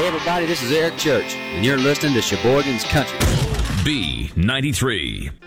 Hey everybody, this is Eric Church, and you're listening to Sheboygan's Country. B93.